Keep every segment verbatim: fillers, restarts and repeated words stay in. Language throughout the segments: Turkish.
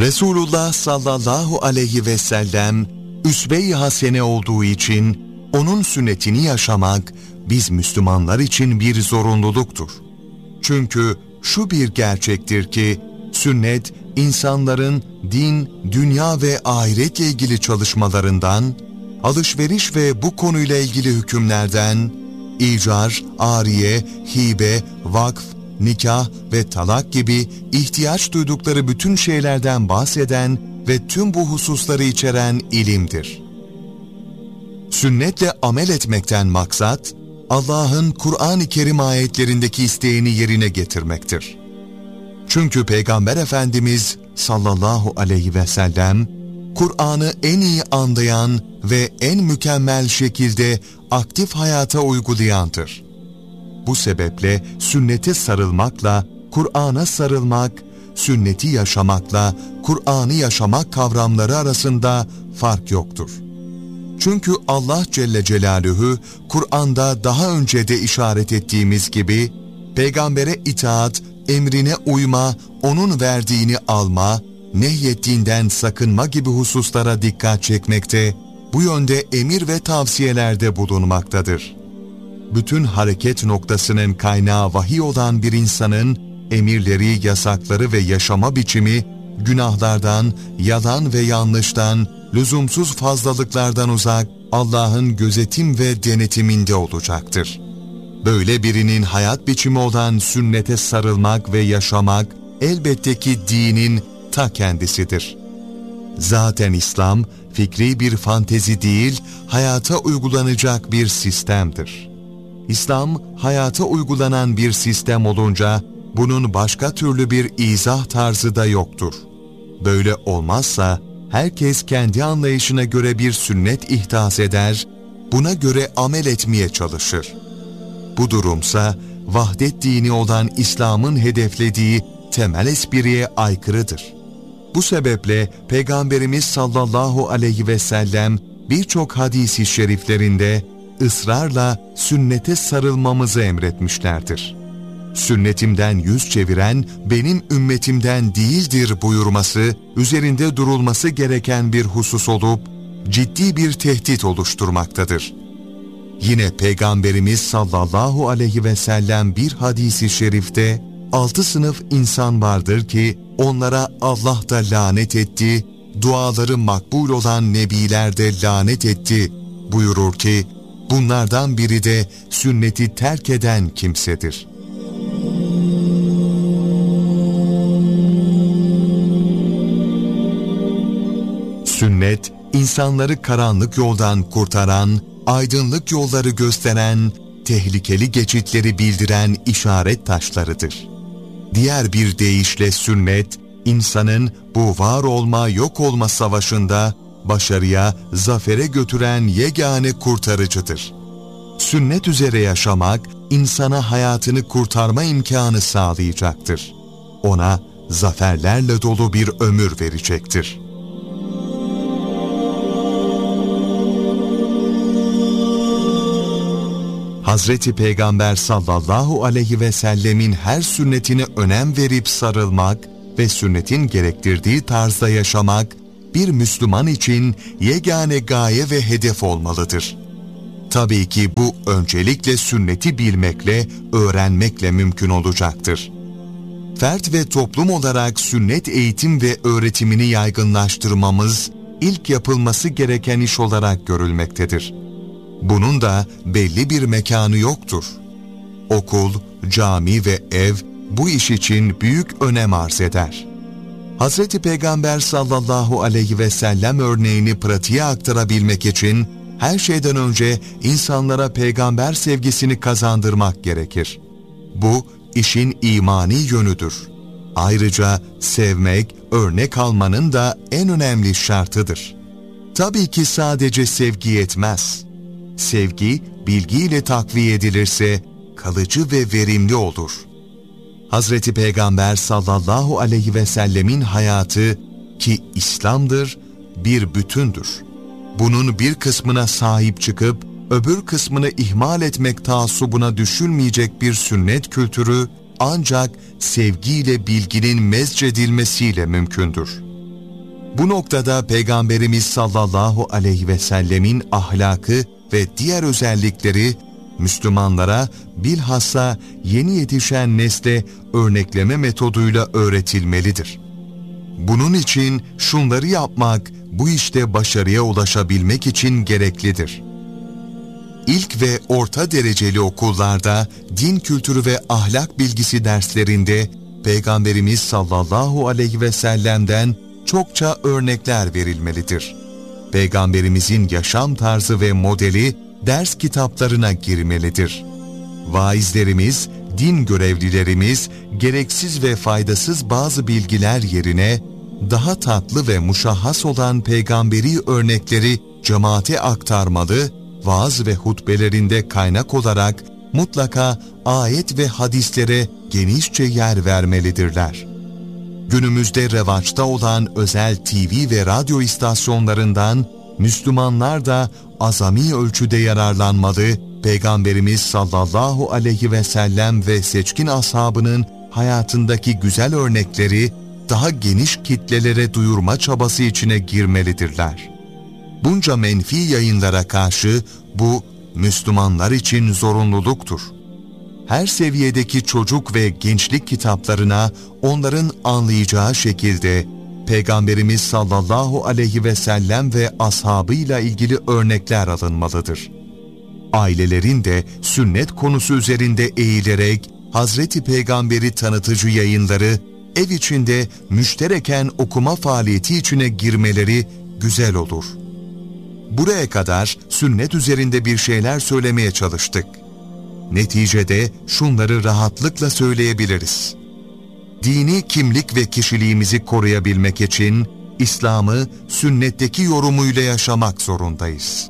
Resulullah sallallahu aleyhi ve sellem üsve-i hasene olduğu için onun sünnetini yaşamak biz Müslümanlar için bir zorunluluktur. Çünkü şu bir gerçektir ki sünnet insanların din, dünya ve ahiretle ilgili çalışmalarından, alışveriş ve bu konuyla ilgili hükümlerden, icar, ariye, hibe, vakf, nikah ve talak gibi ihtiyaç duydukları bütün şeylerden bahseden ve tüm bu hususları içeren ilimdir. Sünnetle amel etmekten maksat, Allah'ın Kur'an-ı Kerim ayetlerindeki isteğini yerine getirmektir. Çünkü Peygamber Efendimiz sallallahu aleyhi ve sellem, Kur'an'ı en iyi anlayan ve en mükemmel şekilde aktif hayata uygulayandır. Bu sebeple sünnete sarılmakla Kur'an'a sarılmak, sünneti yaşamakla Kur'an'ı yaşamak kavramları arasında fark yoktur. Çünkü Allah Celle Celaluhu Kur'an'da daha önce de işaret ettiğimiz gibi peygambere itaat, emrine uyma, onun verdiğini alma, nehyettiğinden sakınma gibi hususlara dikkat çekmekte, bu yönde emir ve tavsiyelerde bulunmaktadır. Bütün hareket noktasının kaynağı vahiy olan bir insanın emirleri, yasakları ve yaşama biçimi günahlardan, yalan ve yanlıştan, lüzumsuz fazlalıklardan uzak, Allah'ın gözetim ve denetiminde olacaktır. Böyle birinin hayat biçimi olan sünnete sarılmak ve yaşamak elbette ki dinin ta kendisidir. Zaten İslam fikri bir fantezi değil, hayata uygulanacak bir sistemdir. İslam hayata uygulanan bir sistem olunca bunun başka türlü bir izah tarzı da yoktur. Böyle olmazsa herkes kendi anlayışına göre bir sünnet ihdas eder, buna göre amel etmeye çalışır. Bu durumsa vahdet dini olan İslam'ın hedeflediği temel espriye aykırıdır. Bu sebeple Peygamberimiz sallallahu aleyhi ve sellem birçok hadis-i şeriflerinde ısrarla sünnete sarılmamızı emretmişlerdir. Sünnetimden yüz çeviren benim ümmetimden değildir buyurması, üzerinde durulması gereken bir husus olup ciddi bir tehdit oluşturmaktadır. Yine Peygamberimiz sallallahu aleyhi ve sellem bir hadis-i şerifte altı sınıf insan vardır ki onlara Allah da lanet etti, duaları makbul olan nebiler de lanet etti buyurur ki bunlardan biri de sünneti terk eden kimsedir. Sünnet, insanları karanlık yoldan kurtaran, aydınlık yolları gösteren, tehlikeli geçitleri bildiren işaret taşlarıdır. Diğer bir deyişle sünnet, insanın bu var olma yok olma savaşında başarıya, zafere götüren yegane kurtarıcıdır. Sünnet üzere yaşamak, insana hayatını kurtarma imkanı sağlayacaktır. Ona zaferlerle dolu bir ömür verecektir. Hazreti Peygamber sallallahu aleyhi ve sellemin her sünnetine önem verip sarılmak ve sünnetin gerektirdiği tarzda yaşamak, bir Müslüman için yegane gaye ve hedef olmalıdır. Tabii ki bu öncelikle sünneti bilmekle, öğrenmekle mümkün olacaktır. Fert ve toplum olarak sünnet eğitim ve öğretimini yaygınlaştırmamız, ilk yapılması gereken iş olarak görülmektedir. Bunun da belli bir mekanı yoktur. Okul, cami ve ev bu iş için büyük önem arz eder. Hazreti Peygamber sallallahu aleyhi ve sellem örneğini pratiğe aktarabilmek için her şeyden önce insanlara peygamber sevgisini kazandırmak gerekir. Bu işin imani yönüdür. Ayrıca sevmek, örnek almanın da en önemli şartıdır. Tabii ki sadece sevgi yetmez. Sevgi, bilgiyle takviye edilirse kalıcı ve verimli olur. Hazreti Peygamber sallallahu aleyhi ve sellemin hayatı ki İslam'dır, bir bütündür. Bunun bir kısmına sahip çıkıp öbür kısmını ihmal etmek taassubuna düşülmeyecek bir sünnet kültürü ancak sevgiyle bilginin mezcedilmesiyle mümkündür. Bu noktada Peygamberimiz sallallahu aleyhi ve sellemin ahlakı ve diğer özellikleri Müslümanlara, bilhassa yeni yetişen nesle örnekleme metoduyla öğretilmelidir. Bunun için şunları yapmak, bu işte başarıya ulaşabilmek için gereklidir. İlk ve orta dereceli okullarda din kültürü ve ahlak bilgisi derslerinde Peygamberimiz sallallahu aleyhi ve sellem'den çokça örnekler verilmelidir. Peygamberimizin yaşam tarzı ve modeli ders kitaplarına girmelidir. Vaizlerimiz, din görevlilerimiz gereksiz ve faydasız bazı bilgiler yerine daha tatlı ve muşahhas olan peygamberi örnekleri cemaate aktarmalı, vaaz ve hutbelerinde kaynak olarak mutlaka ayet ve hadislere genişçe yer vermelidirler. Günümüzde revaçta olan özel T V ve radyo istasyonlarından Müslümanlar da azami ölçüde yararlanmalı, Peygamberimiz sallallahu aleyhi ve sellem ve seçkin ashabının hayatındaki güzel örnekleri daha geniş kitlelere duyurma çabası içine girmelidirler. Bunca menfi yayınlara karşı bu Müslümanlar için zorunluluktur. Her seviyedeki çocuk ve gençlik kitaplarına onların anlayacağı şekilde Peygamberimiz sallallahu aleyhi ve sellem ve ashabıyla ilgili örnekler alınmalıdır. Ailelerin de sünnet konusu üzerinde eğilerek Hazreti Peygamber'i tanıtıcı yayınları ev içinde müştereken okuma faaliyeti içine girmeleri güzel olur. Buraya kadar sünnet üzerinde bir şeyler söylemeye çalıştık. Neticede şunları rahatlıkla söyleyebiliriz. Dini kimlik ve kişiliğimizi koruyabilmek için İslam'ı sünnetteki yorumuyla yaşamak zorundayız.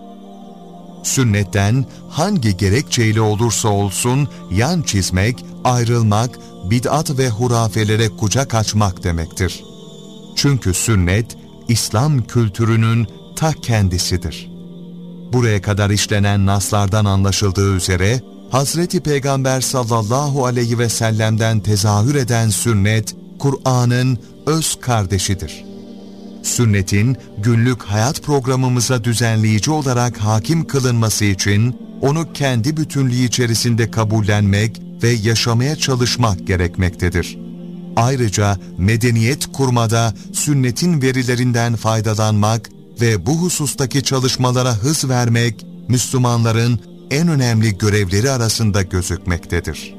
Sünnetten hangi gerekçeyle olursa olsun yan çizmek, ayrılmak, bid'at ve hurafelere kucak açmak demektir. Çünkü sünnet, İslam kültürünün ta kendisidir. Buraya kadar işlenen naslardan anlaşıldığı üzere, Hazreti Peygamber sallallahu aleyhi ve sellem'den tezahür eden sünnet, Kur'an'ın öz kardeşidir. Sünnetin günlük hayat programımıza düzenleyici olarak hakim kılınması için onu kendi bütünlüğü içerisinde kabullenmek ve yaşamaya çalışmak gerekmektedir. Ayrıca medeniyet kurmada sünnetin verilerinden faydalanmak ve bu husustaki çalışmalara hız vermek, Müslümanların en önemli görevleri arasında gözükmektedir.